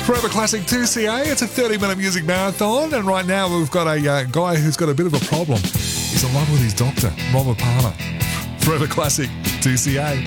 Forever Classic 2CA. It's a 30-minute music marathon, and right now we've got a guy who's got a bit of a problem. He's in love with his doctor, Robert Palmer. Forever Classic 2CA.